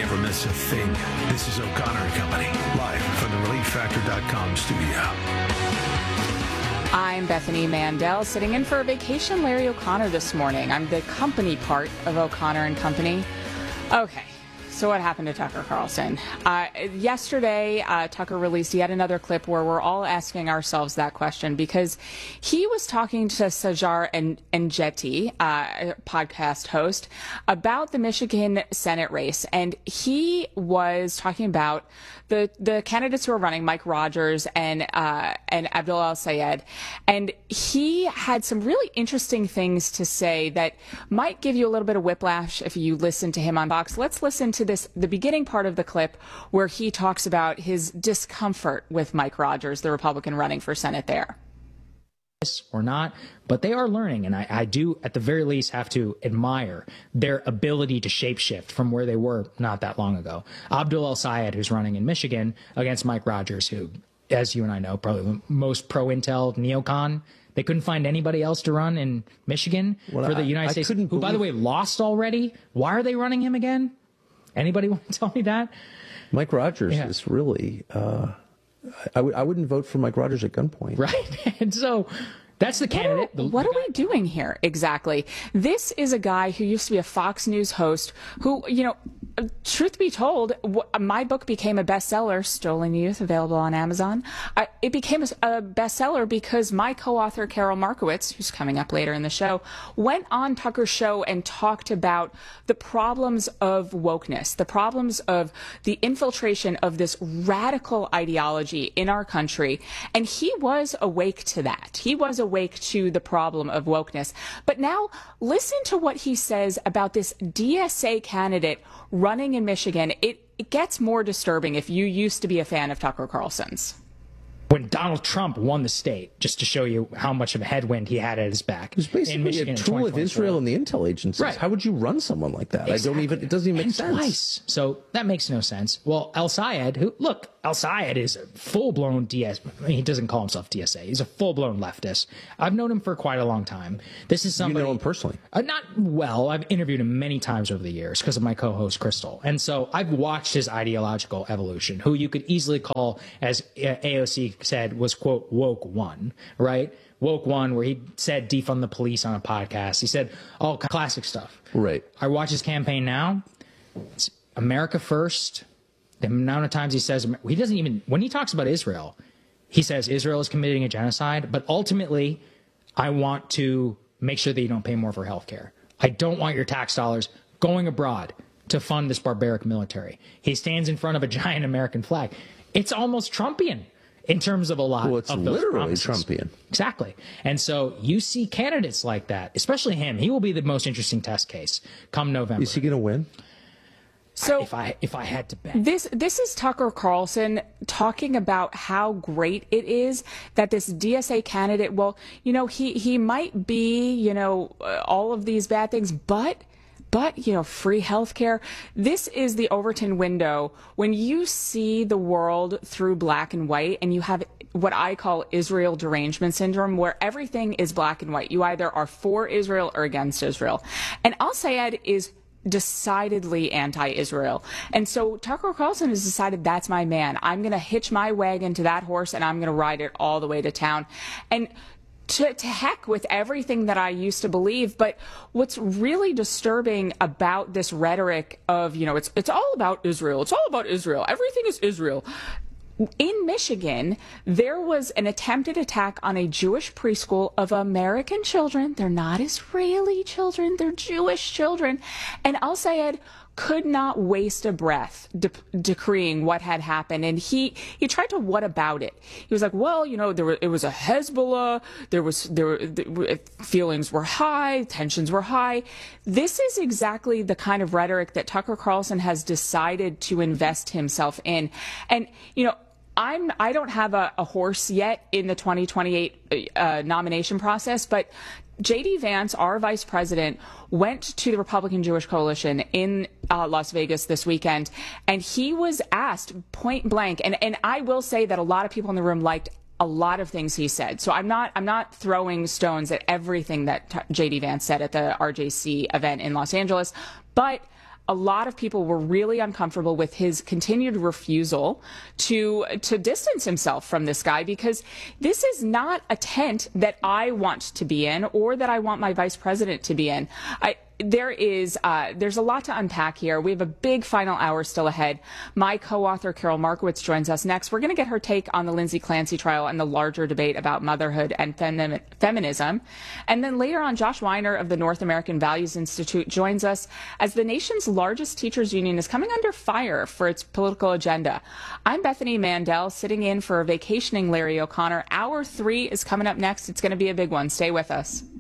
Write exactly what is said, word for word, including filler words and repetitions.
never miss a thing. This is O'Connor and Company, live from the relief factor dot com studio. I'm Bethany Mandel, sitting in for vacation Larry O'Connor this morning. I'm the company part of O'Connor and Company. Okay. So what happened to Tucker Carlson? Uh, yesterday, uh, Tucker released yet another clip where we're all asking ourselves that question, because he was talking to Saajar Enjeti, uh, podcast host, about the Michigan Senate race. And he was talking about the, the candidates who are running, Mike Rogers and, uh, and Abdul El-Sayed. And he had some really interesting things to say that might give you a little bit of whiplash if you listen to him on Fox. Let's listen to this, the beginning part of the clip where he talks about his discomfort with Mike Rogers, the Republican running for Senate there. Or not, but they are learning, and I, I do at the very least have to admire their ability to shapeshift from where they were not that long ago. Abdul El-Sayed, who's running in Michigan against Mike Rogers, who, as you and I know, probably the most pro-intel neocon. They couldn't find anybody else to run in Michigan well, for the United I, States, I who, believe... by the way, lost already. Why are they running him again? Anybody want to tell me that? Mike Rogers yeah. is really... Uh... I, w- I wouldn't vote for Mike Rogers at gunpoint. Right. And so that's the candidate. What, are, what are we doing here exactly? This is a guy who used to be a Fox News host who, you know, truth be told, w- my book became a bestseller, Stolen Youth, available on Amazon. Uh, it became a, a bestseller because my co-author, Carol Markowitz, who's coming up later in the show, went on Tucker's show and talked about the problems of wokeness, the problems of the infiltration of this radical ideology in our country. And he was awake to that. He was awake to the problem of wokeness. But now listen to what he says about this D S A candidate running in Michigan. It, it gets more disturbing if you used to be a fan of Tucker Carlson's. When Donald Trump won the state, just to show you how much of a headwind he had at his back. It was basically a tool of Israel and the intel agencies. Right. How would you run someone like that? Exactly. I don't even, it doesn't even make and sense. Twice. So that makes no sense. Well, El-Sayed, who, look, El-Sayed is a full-blown D S A. I mean, he doesn't call himself D S A. He's a full-blown leftist. I've known him for quite a long time. This is somebody. You know him personally? Uh, not well. I've interviewed him many times over the years because of my co-host, Crystal. And so I've watched his ideological evolution, who you could easily call, as A O C said, was, quote, woke one, right? Woke one, where he said defund the police on a podcast. He said all classic stuff. Right. I watch his campaign now. It's America first. The amount of times he says, he doesn't even, when he talks about Israel, he says Israel is committing a genocide, but ultimately, I want to make sure that you don't pay more for health care. I don't want your tax dollars going abroad to fund this barbaric military. He stands in front of a giant American flag. It's almost Trumpian in terms of a lot well, it's of those literally promises. Trumpian. Exactly. And so you see candidates like that, especially him. He will be the most interesting test case come November. Is he going to win? So if I if I had to bet, this this is Tucker Carlson talking about how great it is that this D S A candidate, well, you know, he he might be, you know, uh, all of these bad things, but but you know, free healthcare. This is the Overton window when you see the world through black and white, and you have what I call Israel derangement syndrome, where everything is black and white. You either are for Israel or against Israel, and Al-Sayed is decidedly anti-Israel. And so Tucker Carlson has decided that's my man. I'm going to hitch my wagon to that horse and I'm going to ride it all the way to town. And to, to heck with everything that I used to believe. But what's really disturbing about this rhetoric of, you know, it's it's all about Israel. It's all about Israel. Everything is Israel. In Michigan, there was an attempted attack on a Jewish preschool of American children. They're not Israeli children. They're Jewish children. And Al-Sayed could not waste a breath de- decreeing what had happened. And he, he tried to what about it? He was like, well, you know, there were, it was a Hezbollah. There was, there were, the feelings were high. Tensions were high. This is exactly the kind of rhetoric that Tucker Carlson has decided to invest himself in. And, you know, I'm, I don't have a, a horse yet in the twenty twenty-eight uh, nomination process, but J D Vance, our vice president, went to the Republican Jewish Coalition in uh, Las Vegas this weekend, and he was asked point blank, and, and I will say that a lot of people in the room liked a lot of things he said. So I'm not I'm not throwing stones at everything that J D Vance said at the R J C event in Los Angeles, but a lot of people were really uncomfortable with his continued refusal to to distance himself from this guy, because this is not a tent that I want to be in or that I want my vice president to be in. I, There is, uh, there's a lot to unpack here. We have a big final hour still ahead. My co-author, Carol Markowitz, joins us next. We're going to get her take on the Lindsay Clancy trial and the larger debate about motherhood and femi- feminism. And then later on, Josh Weiner of the North American Values Institute joins us as the nation's largest teachers union is coming under fire for its political agenda. I'm Bethany Mandel, sitting in for a vacationing Larry O'Connor. Hour three is coming up next. It's going to be a big one. Stay with us.